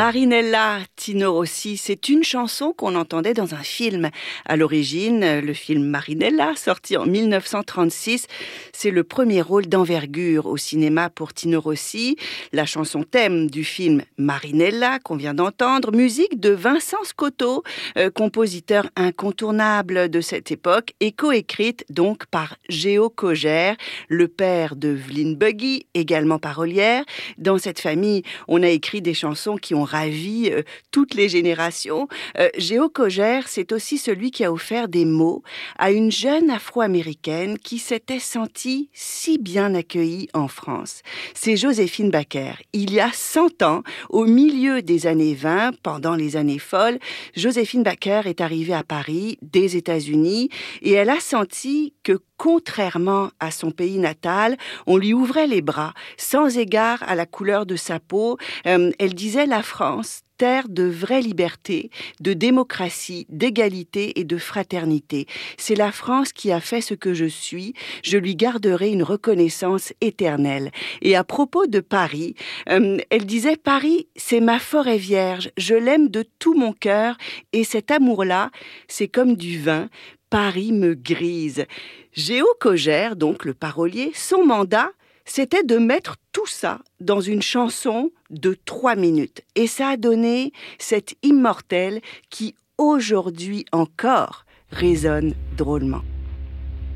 Marinella Tino Rossi, c'est une chanson qu'on entendait dans un film. À l'origine, le film Marinella, sorti en 1936, c'est le premier rôle d'envergure au cinéma pour Tino Rossi. La chanson thème du film Marinella, qu'on vient d'entendre, musique de Vincent Scotto, compositeur incontournable de cette époque, et coécrite donc par Géo Cogère, le père de Vline Buggy, également parolière. Dans cette famille, on a écrit des chansons qui ont ravi toutes les générations. Géo Cogère, c'est aussi celui qui a offert des mots à une jeune afro-américaine qui s'était sentie si bien accueillie en France. C'est Joséphine Baker. Il y a 100 ans, au milieu des années 20, pendant les années folles, Joséphine Baker est arrivée à Paris, des États-Unis, et elle a senti que contrairement à son pays natal, on lui ouvrait les bras, sans égard à la couleur de sa peau. Elle disait la France, terre de vraie liberté, de démocratie, d'égalité et de fraternité. C'est la France qui a fait ce que je suis. Je lui garderai une reconnaissance éternelle. Et à propos de Paris, elle disait « Paris, c'est ma forêt vierge. Je l'aime de tout mon cœur. Et cet amour-là, c'est comme du vin. Paris me grise. » Géo Cogère, donc le parolier, son mandat, c'était de mettre tout ça dans une chanson de 3 minutes. Et ça a donné cet immortel qui, aujourd'hui encore, résonne drôlement.